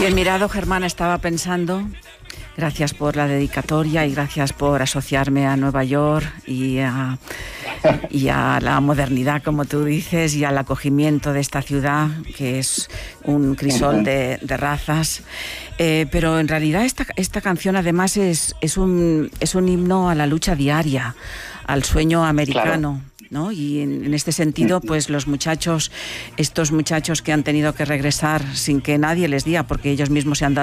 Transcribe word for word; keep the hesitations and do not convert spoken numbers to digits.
Bien mirado, Germán, estaba pensando. Gracias por la dedicatoria y gracias por asociarme a Nueva York y a, y a la modernidad, como tú dices, y al acogimiento de esta ciudad, que es un crisol de, de razas. Eh, pero en realidad esta, esta canción además es, es, un, es un himno a la lucha diaria, al sueño americano. Claro. ¿No? Y en, en este sentido, pues los muchachos, estos muchachos que han tenido que regresar sin que nadie les diga, porque ellos mismos se han dado